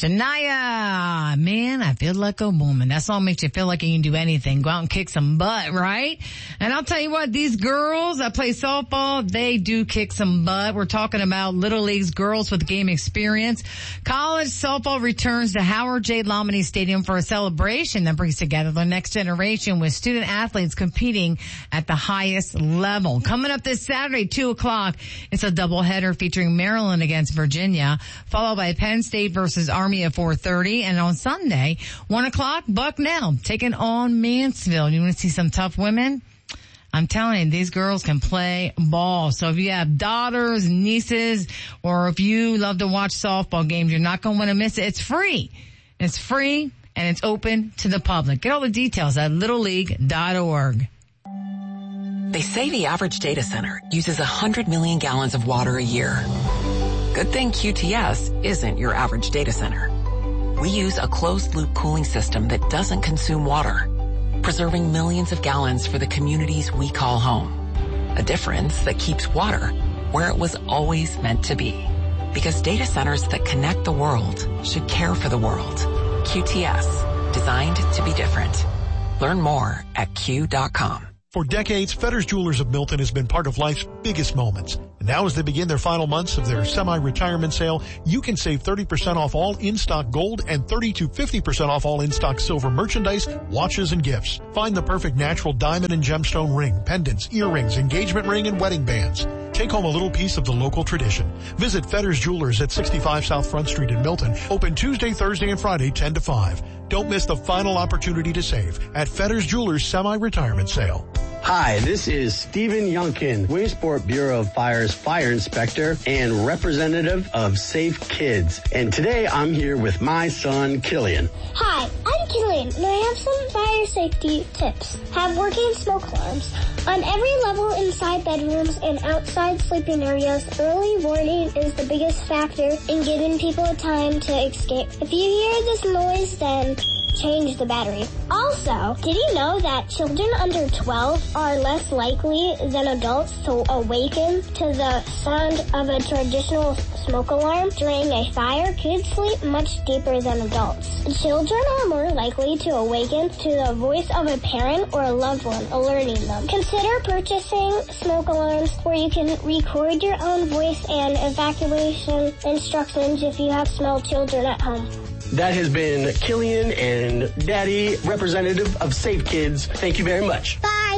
Shania, man, I feel like a woman. That song makes you feel like you can do anything. Go out and kick some butt, right? And I'll tell you what, these girls that play softball, they do kick some butt. We're talking about Little League's Girls with Game Experience. College softball returns to Howard J. Lomini Stadium for a celebration that brings together the next generation with student athletes competing at the highest level. Coming up this Saturday, 2 o'clock, it's a doubleheader featuring Maryland against Virginia, followed by Penn State versus Army at 4:30. And on Sunday, 1 o'clock, Bucknell taking on Mansfield. You want to see some tough women? I'm telling you, these girls can play ball. So if you have daughters, nieces, or if you love to watch softball games, you're not going to want to miss it. It's free. It's free and it's open to the public. Get all the details at littleleague.org. They say the average data center uses 100 million gallons of water a year. Good thing QTS isn't your average data center. We use a closed-loop cooling system that doesn't consume water, preserving millions of gallons for the communities we call home. A difference that keeps water where it was always meant to be. Because data centers that connect the world should care for the world. QTS, designed to be different. Learn more at Q.com. For decades, Fetters Jewelers of Milton has been part of life's biggest moments. And now as they begin their final months of their semi-retirement sale, you can save 30% off all in-stock gold and 30 to 50% off all in-stock silver merchandise, watches, and gifts. Find the perfect natural diamond and gemstone ring, pendants, earrings, engagement ring, and wedding bands. Take home a little piece of the local tradition. Visit Fetters Jewelers at 65 South Front Street in Milton. Open Tuesday, Thursday, and Friday, 10 to 5. Don't miss the final opportunity to save at Fetters Jewelers Semi-Retirement Sale. Hi, this is Stephen Youngkin, Williamsport Bureau of Fire's Fire Inspector and representative of Safe Kids. And today I'm here with my son, Killian. Hi, I'm Killian, and I have some fire safety tips. Have working smoke alarms. On every level inside bedrooms and outside sleeping areas, early warning is the biggest factor in giving people time to escape. If you hear this noise, then change the battery. Also, did you know that children under 12 are less likely than adults to awaken to the sound of a traditional smoke alarm during a fire? Kids sleep much deeper than adults. Children are more likely to awaken to the voice of a parent or a loved one alerting them. Consider purchasing smoke alarms where you can record your own voice and evacuation instructions if you have small children at home. That has been Killian and Daddy, representative of Safe Kids. Thank you very much. Bye.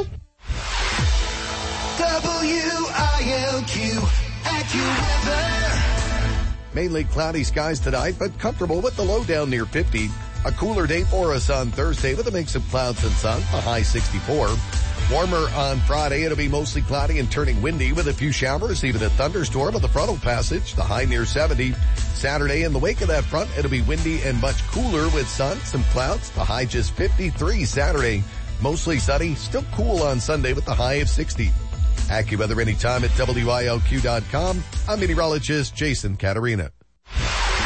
WILQ AccuWeather. Mainly cloudy skies tonight, but comfortable with the low down near 50. A cooler day for us on Thursday with a mix of clouds and sun, a high 64. Warmer on Friday. It'll be mostly cloudy and turning windy with a few showers, even a thunderstorm on the frontal passage, the high near 70. Saturday, in the wake of that front, it'll be windy and much cooler with sun, some clouds, the high just 53 Saturday. Mostly sunny, still cool on Sunday with the high of 60. AccuWeather anytime at WILQ.com. I'm meteorologist Jason Caterina.